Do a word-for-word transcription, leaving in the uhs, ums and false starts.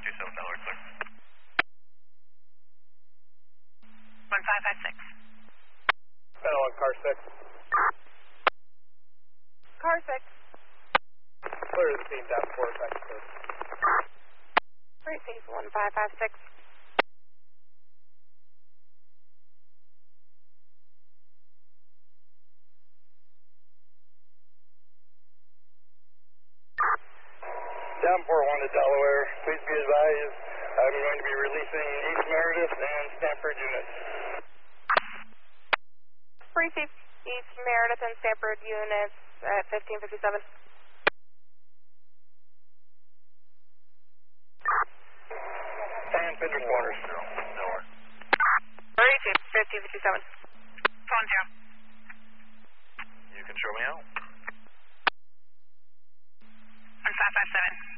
two seven, Delaware, clear. one five five six. Channel one, car six. Car six. Clear the scene, down four, back to six. Receive one five five six. Down four one to Delaware. Please be advised, I'm going to be releasing East Meredith and Stanford units. Receive East Meredith and Stanford units at fifteen fifty-seven. And Pigeon Corners. Delaware. Receive fifteen fifty-seven. Phone zero. You can show me out. one five five seven.